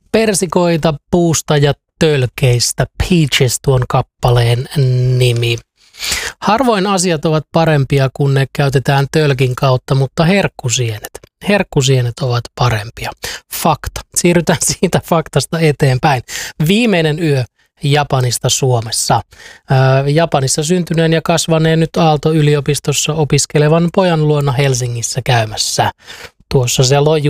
Persikoita puusta ja tölkeistä. Peaches tuon kappaleen nimi. Harvoin asiat ovat parempia, kun ne käytetään tölkin kautta, mutta herkkusienet ovat parempia. Fakta. Siirrytään siitä faktasta eteenpäin. Viimeinen yö Japanista Suomessa. Japanissa syntyneen ja kasvaneen nyt Aalto-yliopistossa opiskelevan pojan luona Helsingissä käymässä. Tuossa se lojuu